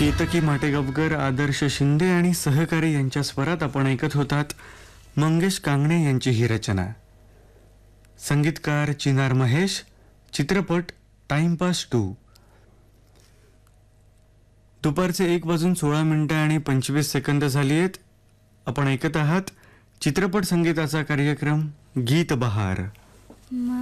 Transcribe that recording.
केतकी माटेगावकर, आदर्श शिंदे आणि सहकारी यांच्या स्वरात आपण ऐकत होतात मंगेश कांगणे यांची ही रचना. संगीतकार चिनार महेश. चित्रपट टाइमपास 2. दुपारचे 1:16 आणि 25 सेकंद झाली आहेत. आपण ऐकत आहात चित्रपट संगीताचा कार्यक्रम गीत बहार.